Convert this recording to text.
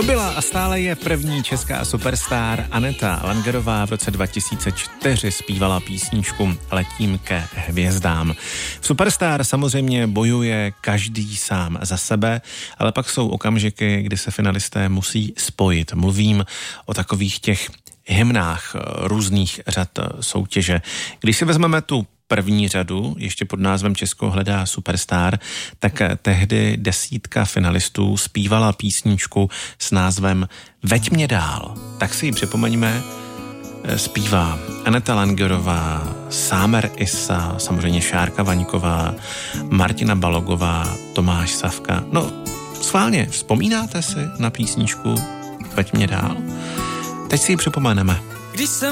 To byla a stále je první česká superstar. Aneta Langerová v roce 2004 zpívala písničku Letím ke hvězdám. Superstar samozřejmě bojuje každý sám za sebe, ale pak jsou okamžiky, kdy se finalisté musí spojit. Mluvím o takových těch hymnách různých řad soutěže. Když si vezmeme tu první řadu, ještě pod názvem Česko hledá superstar, tak tehdy 10 finalistů zpívala písničku s názvem Veď mě dál. Tak si ji připomeňme, zpívá Aneta Langerová, Sámer Issa, samozřejmě Šárka Vaňková, Martina Balogová, Tomáš Savka. No, schválně, vzpomínáte si na písničku Veď mě dál? Teď si ji připomeneme. Když jsem